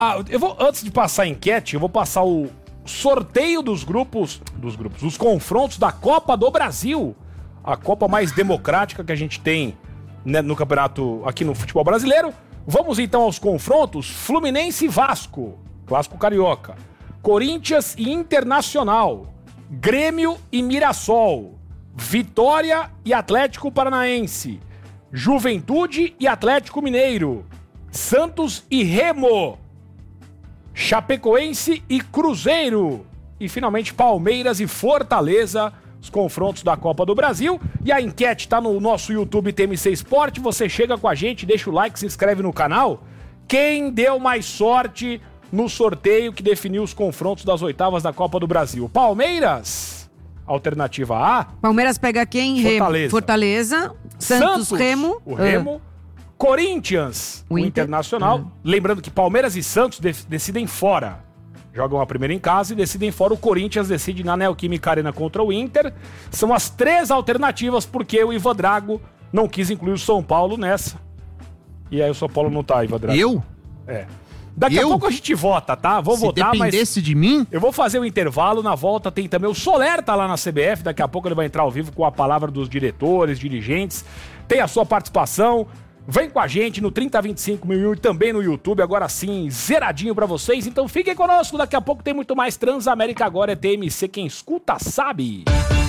Antes de passar a enquete, eu vou passar o sorteio dos confrontos da Copa do Brasil. A Copa mais democrática que a gente tem, né, no campeonato aqui no futebol brasileiro. Vamos então aos confrontos. Fluminense e Vasco, clássico carioca. Corinthians e Internacional. Grêmio e Mirassol. Vitória e Atlético Paranaense. Juventude e Atlético Mineiro. Santos e Remo. Chapecoense e Cruzeiro. E finalmente Palmeiras e Fortaleza, os confrontos da Copa do Brasil. E a enquete tá no nosso YouTube TMC Sport. Você chega com a gente, deixa o like, se inscreve no canal. Quem deu mais sorte no sorteio que definiu os confrontos das oitavas da Copa do Brasil? Palmeiras, alternativa A. Palmeiras pega quem? Fortaleza. Santos, Remo. O Remo. Corinthians, o Internacional. Lembrando que Palmeiras e Santos decidem fora. Jogam a primeira em casa e decidem fora. O Corinthians decide na Neoquímica Arena contra o Inter. São as 3 alternativas, porque o Ivan Drago não quis incluir o São Paulo nessa. E aí o São Paulo não tá, Ivan Drago. Eu? É. Daqui a pouco a gente vota, tá? Vou votar, mas... Se dependesse de mim... Eu vou fazer o intervalo, na volta tem também o Soler, tá lá na CBF, daqui a pouco ele vai entrar ao vivo com a palavra dos diretores, dirigentes. Tem a sua participação... Vem com a gente no 3025 e também no YouTube, agora sim, zeradinho pra vocês. Então fiquem conosco, daqui a pouco tem muito mais Transamérica. Agora é TMC, quem escuta sabe.